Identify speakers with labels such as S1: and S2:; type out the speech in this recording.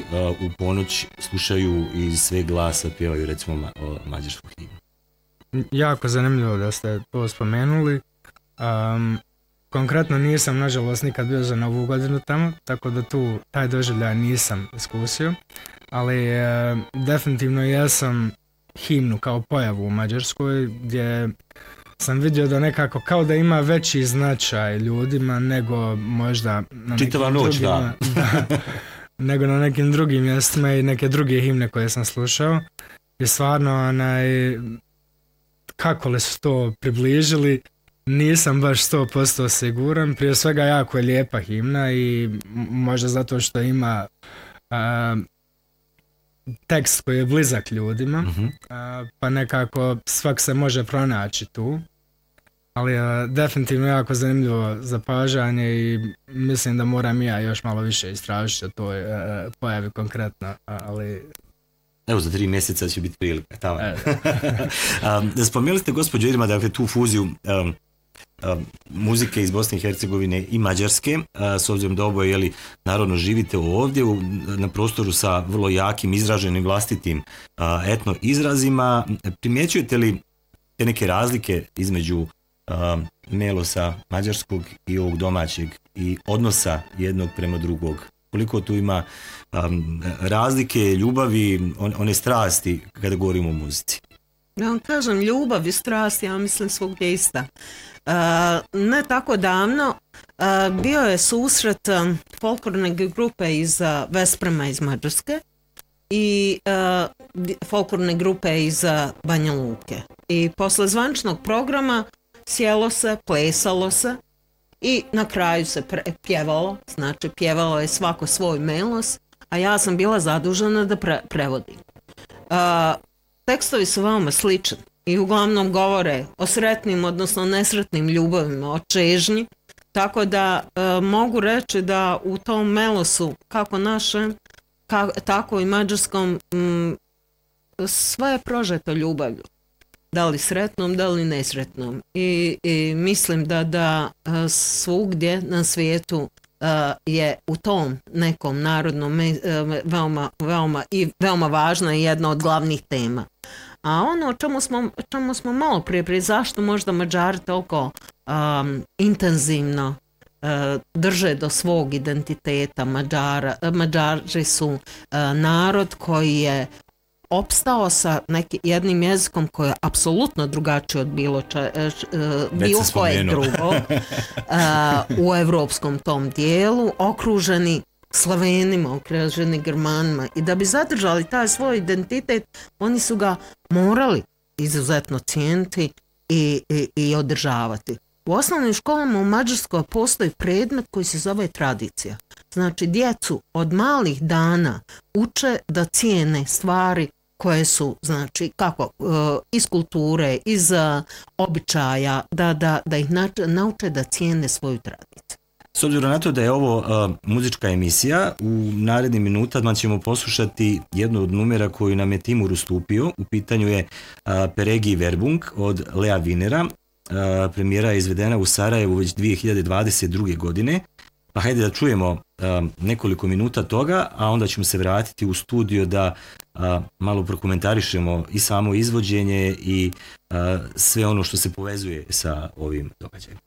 S1: u ponoć slušaju i iz sve glasa pjevaju recimo mađarsku himnu.
S2: Jako zanimljivo da ste to spomenuli. Konkretno nisam nažalost nikad bio za Novu godinu tamo, tako da taj doživljaj nisam iskusio, ali definitivno jesam himnu kao pojavu u Mađarskoj, gdje sam vidio da nekako kao da ima veći značaj ljudima nego možda na
S1: čitava noć, da.
S2: Nego na nekim drugim mjestima i neke druge himne koje sam slušao. I stvarno kako li su to približili, nisam baš 100% siguran. Prije svega jako je lijepa himna i možda zato što ima tekst koji je blizak ljudima, pa nekako svak se može pronaći tu. Ali definitivno jako zanimljivo zapažanje i mislim da moram ja još malo više istražiti o toj pojavi konkretno, ali...
S1: Evo, za 3 mjeseca će biti prilika. Spomenuli ste, gospođo Irma, dakle, tu fuziju muzike iz Bosne i Hercegovine i Mađarske, s obzirom da oboje narodno živite ovdje na prostoru sa vrlo jakim izraženim vlastitim etno izrazima. Primjećujete li te neke razlike između melosa mađarskog i ovog domaćeg i odnosa jednog prema drugog? Koliko tu ima razlike, ljubavi, one strasti kada govorimo o muzici?
S3: Ja vam kažem, ljubav i strast, ja mislim svugdje ista. Ne tako davno bio je susret folklorne grupe iz Vesprema iz Mađarske i folklorne grupe iz Banja Luke. I posle zvaničnog programa sjelo se, plesalo se i na kraju se pjevalo, znači pjevalo je svako svoj melos, a ja sam bila zadužena da prevodim. Tekstovi su veoma slični i uglavnom govore o sretnim, odnosno nesretnim ljubavima, o čežnji, tako da mogu reći da u tom melosu, kako našem, tako i mađarskom, sve je prožeto ljubavlju. Da li sretnom, da li nesretnom. I mislim da svugdje na svijetu je u tom nekom narodnom veoma važna i jedna od glavnih tema. A ono o čemu smo malo prije, zašto možda Mađari toliko intenzivno drže do svog identiteta Mađari su narod koji je opstao sa jednim jezikom koji je apsolutno drugačiji od bilo kojeg drugog u evropskom tom dijelu, okruženi Slovenima, okruženi Germanima, i da bi zadržali taj svoj identitet, oni su ga morali izuzetno cijeniti i održavati. U osnovnim školama u Mađarskoj postoji predmet koji se zove tradicija. Znači, djecu od malih dana uče da cijene stvari koje su, znači, kako, iz kulture, iz običaja, da ih nauče da cijene svoju tradiciju.
S1: S obzirom na to da je ovo muzička emisija, u narednim minutama ćemo poslušati jednu od numera koju nam je Timur ustupio. U pitanju je Peregi Verbung od Lea Vinera. Premijera je izvedena u Sarajevu već 2022. godine. Pa hajde da čujemo nekoliko minuta toga, a onda ćemo se vratiti u studio da malo prokomentarišemo i samo izvođenje i sve ono što se povezuje sa ovim događajem.